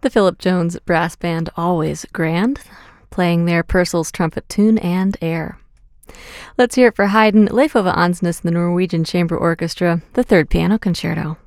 The Philip Jones Brass Band, always grand, playing their Purcell's trumpet tune and air. Let's hear it for Haydn, Leif Ove Andsnes, the Norwegian Chamber Orchestra, the Third Piano Concerto.